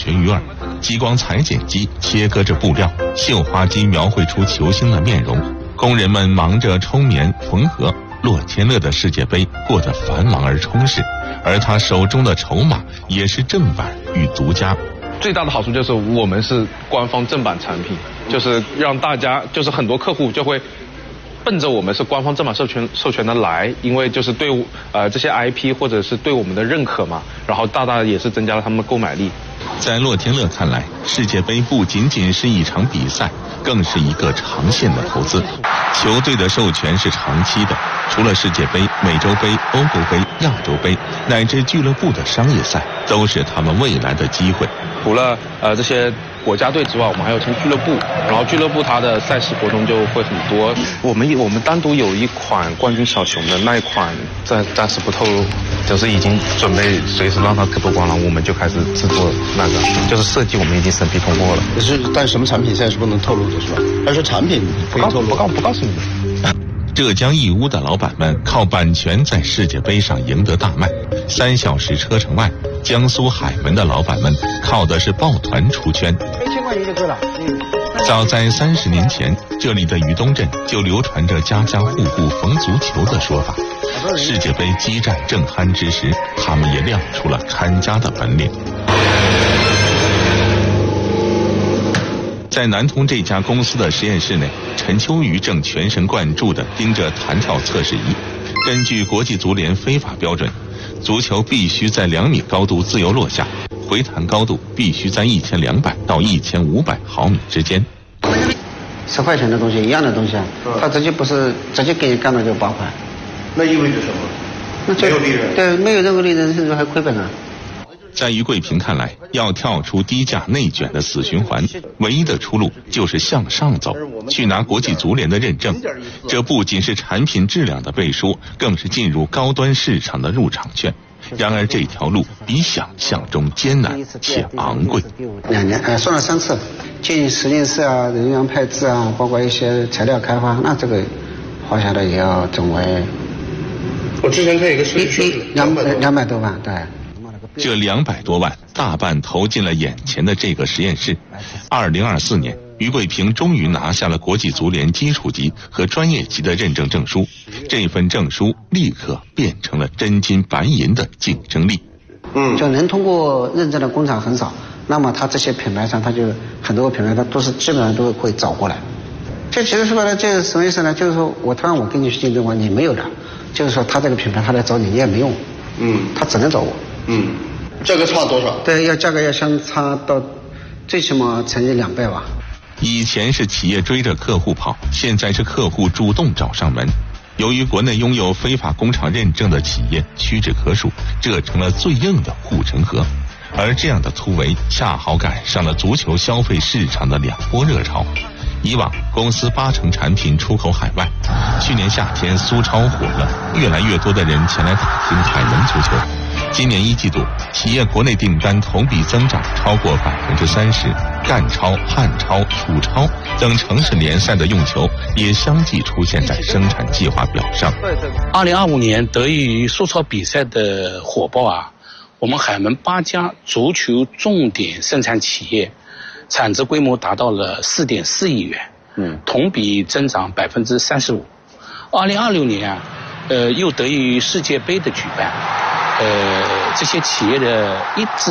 学鱼饵，激光裁剪机切割着布料，绣花机描绘出球星的面容，工人们忙着抽棉缝合。洛天乐的世界杯过得繁忙而充实，而他手中的筹码也是正版与独家。 最大的好处就是我们是官方正版产品，就是让大家，就是很多客户就会奔着我们是官方正版授权的来，因为就是对这些 IP 或者是对我们的认可嘛，然后大大也是增加了他们的购买力。 在洛天乐看来，世界杯不仅仅是一场比赛，更是一个长线的投资。球队的授权是长期的，除了世界杯、美洲杯、欧洲杯、亚洲杯，乃至俱乐部的商业赛，都是他们未来的机会。 除了这些国家队之外，我们还有签俱乐部，然后俱乐部它的赛事活动就会很多。我们单独有一款冠军小熊的那一款，暂时不透露，就是已经准备随时让它脱光了，我们就开始制作那个，就是设计我们已经审批通过了。 但什么产品现在是不能透露的，是吧？还是说产品可以透露？ 不告诉你们。 浙江义乌的老板们靠版权在世界杯上赢得大卖，3小时车程外，江苏海门的老板们靠的是抱团出圈。 1000块钱就够了。 早在30年前，这里的渝东镇就流传着家家户户缝足球的说法。世界杯激战正酣之时，他们也亮出了看家的本领。在南通这家公司的实验室内，陈秋雨正全神贯注地盯着弹跳测试仪。根据国际足联非法标准，足球必须在2米高度自由落下，回弹高度必须在1200到1500毫米之间。 10块钱的东西，一样的东西啊，他直接给你干了就8块， 那意味着什么？ 那没有利润。 对，没有任何利润，甚至还亏本了。 在于桂平看来，要跳出低价内卷的死循环，唯一的出路就是向上走，去拿国际足联的认证。这不仅是产品质量的背书，更是进入高端市场的入场券。然而这条路比想象中艰难且昂贵。 2年，算了3次，进实验室啊，人员配置啊，包括一些材料开发，那这个花下来也要总为。 我之前看一个实验室 200多万，对。 这200多万大半投进了眼前的这个实验室。2024年，于桂平终于拿下了国际足联基础级和专业级的认证证书，这份证书立刻变成了真金白银的竞争力。 就能通过认证的工厂很少，那么它这些品牌商，它就很多品牌它都是基本上都会找过来。这其实说白了，这是什么意思呢？就是说我突然我跟你去竞争完，你没有的，就是说他这个品牌他来找你，你也没用，他只能找我。 价格差多少？ 对，价格要相差到最起码乘以2倍吧。 以前是企业追着客户跑，现在是客户主动找上门。由于国内拥有非法工厂认证的企业屈指可数，这成了最硬的护城河。而这样的突围恰好赶上了足球消费市场的2波热潮。以往公司80%产品出口海外，去年夏天苏超火了，越来越多的人前来打听海门足球。今年1季度，企业国内订单同比增长超过30%，赣超、汉超、楚超等城市联赛的用球也相继出现在生产计划表上。 2025年得益于苏超比赛的火爆啊，我们海门8家足球重点生产企业产值规模达到了4.4亿元，同比增长35%。2026年啊，又得益于世界杯的举办，这些企业的一致